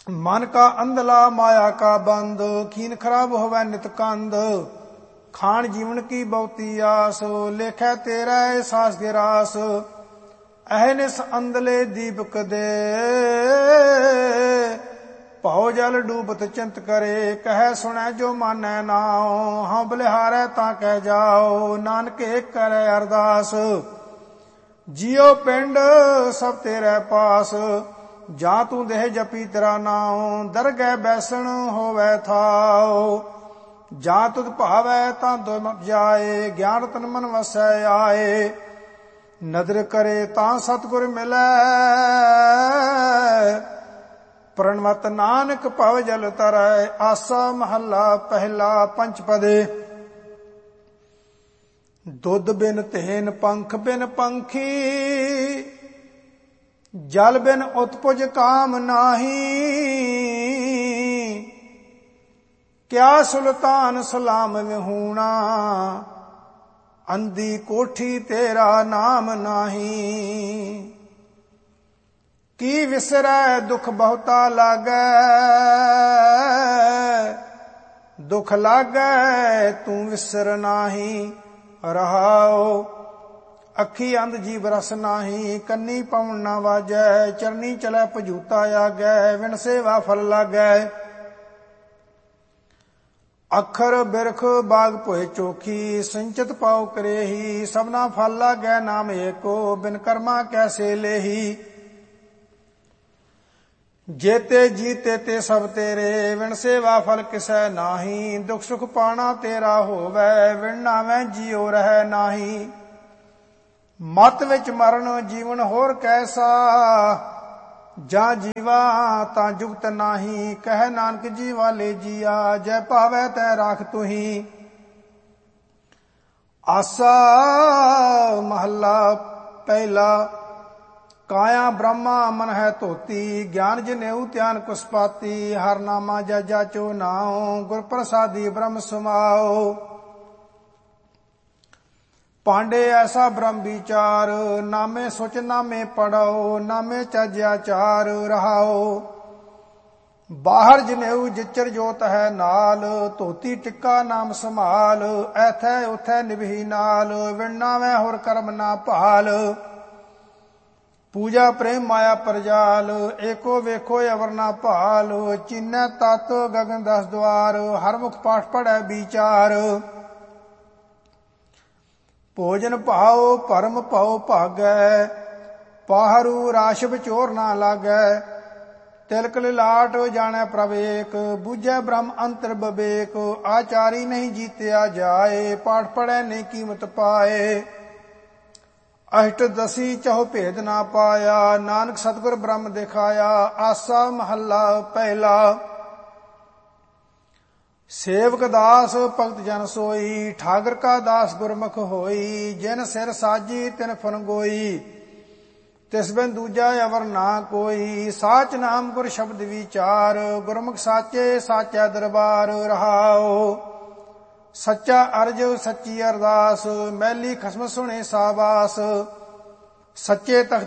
मन का अंधला माया का बंद, खीन खराब होवै नित कंद। खान जीवन की बहुती आस, लेखै तेरा सास गिरास। अहनिस अंधले दीपक दे, भाव जल डूबत चिंत करे। कह सुनै जो मानै नाओ, हाँ बलिहारै तां कह जाओ। नानक एक करे अरदास, जियो पिंड सब तेरे पास। ਜਾਂ ਤੂੰ ਦੇਹ ਜਪੀ ਤੇਰਾ ਨਾਉ, ਦਰਗਹਿ ਬੈਸਣ ਹੋਵੈ ਥਾਉ। ਜਾਂ ਤੁਧ ਭਾਵੈ ਤਾਂ ਦੁਮ ਜਾਏ, ਗਿਆਨ ਤਨ ਮਨ ਵਸੈ ਆਏ। ਨਦਰ ਕਰੇ ਤਾਂ ਸਤਿਗੁਰ ਮਿਲੈ, ਪ੍ਰਣਵਤ ਨਾਨਕ ਭਵ ਜਲ ਤਰੈ। ਆਸਾ ਮਹੱਲਾ ਪਹਿਲਾ ਪੰਚਪਦੇ। ਦੁੱਧ ਬਿਨ ਤੇਨ ਪੰਖ ਬਿਨ ਪੰਖੀ, जल बिन उत्पुज काम नाही। क्या सुल्तान सलाम विहूणा, अंधी कोठी तेरा नाम नाही। की विसरै दुख बहुता लागै, दुख लागै तू विसर नाही। रहाओ अखी अंध जीव रस नाही, कन्नी पवन ना वाजै। चरनी चलै भजूता आगै, विण सेवा फल लागै। अखर बिरख बाग भोए चोखी, संचित पाओ करेही। सबना फल लागै नाम एको, बिन कर्मा कैसे लेही। जेते जीते ते सब तेरे, विण सेवा फल किसै नाही। दुख सुख पाना तेरा होवै, विण नावै जियो रहै नाही। ਮਤ ਵਿੱਚ ਮਰਨ ਜੀਵਨ ਹੋਰ ਕੈਸਾ, ਜਾਂ ਜੀਵਾ ਤਾਂ ਜੁਗਤ ਨਾਹੀ। ਕਹਿ ਨਾਨਕ ਜੀਵਾ ਲੈ ਜੀਆ, ਜੈ ਭਾਵੈ ਤੈ ਰਾਖ ਤੁਹੀ। ਆਸਾ ਮਹੱਲਾ ਪਹਿਲਾ। ਕਾਇਆ ਬ੍ਰਹਮਾ ਮਨ ਹੈ ਧੋਤੀ, ਗਿਆਨ ਜਨੇਊ ਧਿਆਨ ਕੁਸਪਾਤੀ। ਹਰ ਨਾਮਾ ਜੈ ਜਾਚੋ ਨਾਉ, ਗੁਰ ਪ੍ਰਸਾਦੀ ਬ੍ਰਹਮ ਸਮਾਓ। पांडे ऐसा ब्रह्म विचार, नामे सोच नामे पढ़ो। नामे चज्याचार रहाओ। बाहर जनेऊ जिचर जोत है नाल, धोती टिक्का नाम संभाल। ऐथै उथै निभही नाल, विण नावै होर कर्म ना भाल। पूजा प्रेम माया परजाल, एको वेखो अवर ना भाल। चीनै तत गगन दस द्वार, हर मुख पाठ पढ़ै विचार। ਭੋਜਨ ਭਾਉ ਭਰਮ ਭਉ ਭਾਗੈ, ਪਾਹਰੂ ਰਾਸ਼ ਵਿਚੋਰ ਨਾ ਲਾਗੈ। ਤਿਲਕ ਲਿਲਾਟ ਜਾਣੈ ਪ੍ਰਭ ਏਕ, ਬੂਝੈ ਬ੍ਰਹਮ ਅੰਤਰ ਬਵੇਕ। ਆਚਾਰੀ ਨਹੀਂ ਜੀਤਿਆ ਜਾਏ, ਪਾਠ ਪੜ੍ਹੈ ਨੇ ਕੀਮਤ ਪਾਏ। ਅਸ਼ਟ ਦਸੀ ਚਹੁ ਭੇਦ ਨਾ ਪਾਇਆ, ਨਾਨਕ ਸਤਿਗੁਰ ਬ੍ਰਹਮ ਦਿਖਾਇਆ। ਆਸਾ ਮਹੱਲਾ ਪਹਿਲਾ। सेवक दास भगत जन सोई, ठागर का दास गुरमुख होई। जिन सिर साजी तिन फन गोई, तिस बिन दूजा अवर ना कोई। साच नाम गुर शब्द विचार, गुरमुख साचे साचा दरबार रहाओ। सच्चा अर्ज सच्ची अरदास, मैली खसम सुने साबास। सच्चे तख्त